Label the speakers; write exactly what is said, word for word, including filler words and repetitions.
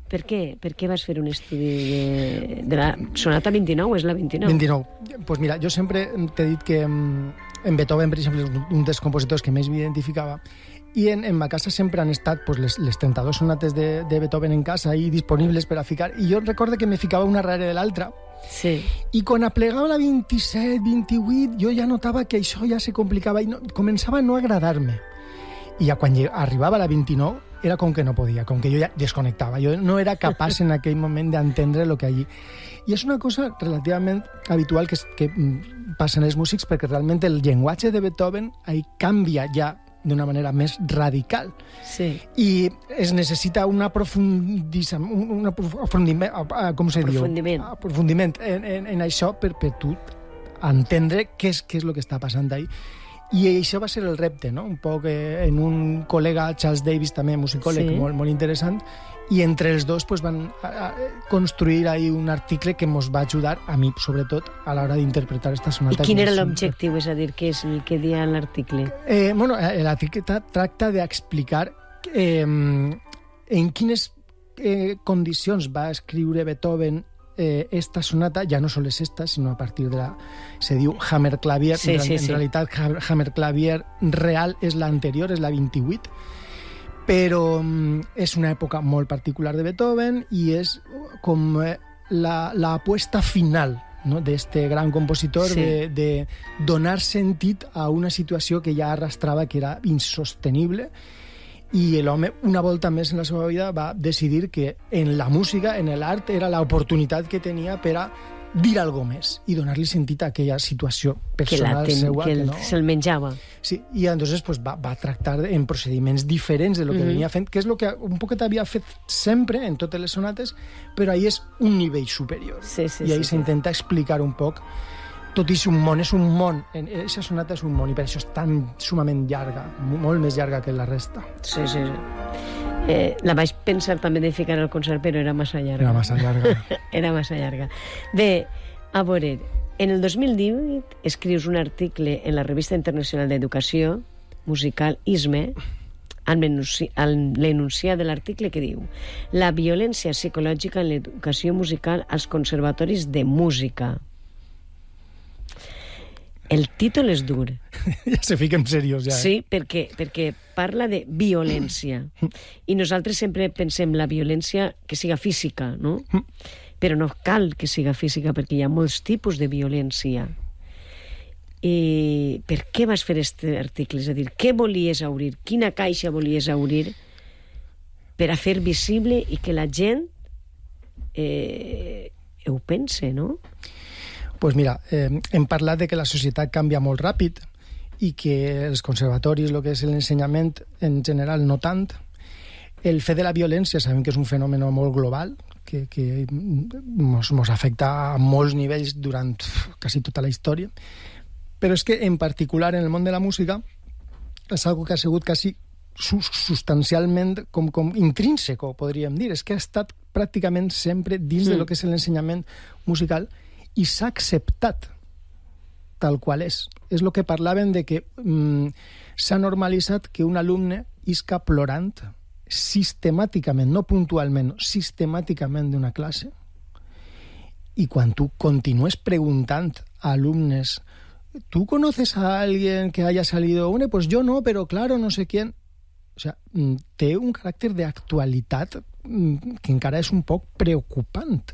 Speaker 1: Per què? Per què vas fer un estudi de, de la sonata vint-i-nou? És la vint-i-nou?
Speaker 2: vint-i-nou. Doncs pues mira, jo sempre t'he dit que en Beethoven, per exemple, és un dels compositors que més m'identificava, i en, en ma casa sempre han estat pues, les, les trenta-dues sonates de, de Beethoven en casa i disponibles per a ficar, i jo recordo que me ficava una darrere de l'altra,
Speaker 1: sí.
Speaker 2: I quan aplegava la vint-i-set, vint-i-vuit, jo ja notava que això ja se complicava i no, començava a no agradar-me. I ja quan arribava a la vint-i-nou era com que no podia, com que jo ja desconnectava. Jo no era capaç en aquell moment d'entendre el que allí... I és una cosa relativament habitual que, que passa en els músics, perquè realment el llenguatge de Beethoven ahí canvia ja d'una manera més radical.
Speaker 1: Sí.
Speaker 2: I es necessita un aprofundiment, un aprofundiment, com se diu?
Speaker 1: Aprofundiment.
Speaker 2: Aprofundiment en, en, en això per, per tu entendre què és, què és el que està passant ahí. I això va ser el repte, no? Un poc eh, en un col·lega, Charles Davis, també musicòleg, sí. molt, molt interessant, i entre els dos pues, van a, a construir ahí un article que ens va ajudar, a mi sobretot, a l'hora d'interpretar aquesta sonata.
Speaker 1: I quin era l'objectiu? És a dir, què és el que dia l'article?
Speaker 2: Eh, bueno, l'article tracta d'explicar eh, en quines eh, condicions va escriure Beethoven Eh, esta sonata, ja no sols esta, sinó a partir de la... se diu Hammerklavier,
Speaker 1: sí,
Speaker 2: en,
Speaker 1: sí,
Speaker 2: en
Speaker 1: sí.
Speaker 2: realitat Hammerklavier real és l'anterior, és la vint-i-vuit, però mm, és una època molt particular de Beethoven i és com eh, la, la apuesta final, no?, d'este gran compositor, sí. de, de donar sentit a una situació que ja arrastrava, que era insostenible. I l'home, una volta més en la seva vida, va decidir que en la música, en l'art, era l'oportunitat que tenia per a dir alguna més i donar-li sentit a aquella situació personal
Speaker 1: que la ten,
Speaker 2: seua.
Speaker 1: que,
Speaker 2: que no...
Speaker 1: se'l menjava.
Speaker 2: Sí, i entonces pues, va, va tractar en procediments diferents de lo que mm-hmm. venia fent, que és el que un poquet havia fet sempre en totes les sonates, però ahí és un nivell superior.
Speaker 1: Sí, sí,
Speaker 2: I ahí
Speaker 1: sí,
Speaker 2: s'intenta sí. explicar un poc. Tot i és un món, és un món, aquesta sonata és un món, i per això és tan sumament llarga, molt més llarga que la resta.
Speaker 1: Sí, sí, sí. Eh, la vaig pensar també de ficar al concert, però era massa llarga.
Speaker 2: Era massa llarga.
Speaker 1: Era massa llarga. Bé, a veure, en el dos mil divuit escrius un article en la Revista Internacional d'Educació Musical, I S M E, amb l'enunciat de l'article que diu: la violència psicològica en l'educació musical als conservatoris de música. El títol és dur.
Speaker 2: Ja se fica en seriós, ja. Eh?
Speaker 1: Sí, perquè, perquè parla de violència. I nosaltres sempre pensem la violència que siga física, no? Però no cal que siga física, perquè hi ha molts tipus de violència. I per què vas fer aquest article? És a dir, què volies obrir? Quina caixa volies obrir per a fer visible i que la gent eh, ho pense, no?
Speaker 2: Pues mira, eh, hem parlat de que la societat canvia molt ràpid i que els conservatoris, el que és l'ensenyament en general, no tant. El fet de la violència sabem que és un fenomen molt global, que, que mos, mos afecta a molts nivells durant quasi tota la història, però és que en particular en el món de la música és algo que ha sigut quasi substancialment com, com intrínseco, podríem dir. És que ha estat pràcticament sempre dins mm. de lo que és l'ensenyament musical, i s'ha acceptat tal qual és. És el que parlaven de que mm, s'ha normalitzat que un alumne isca plorant sistemàticament, no puntualment, sistemàticament d'una classe. I quan tu continues preguntant a alumnes, ¿tú conoces a alguien que haya salido? Bueno, pues yo no, pero claro, no sé quién. O sea, té un caràcter d'actualitat que encara és un poc preocupant.